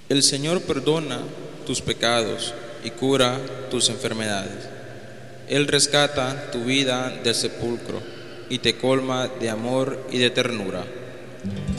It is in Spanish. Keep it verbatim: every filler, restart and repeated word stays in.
El Señor perdona tus pecados y cura tus enfermedades. Él rescata tu vida del sepulcro y te colma de amor y de ternura.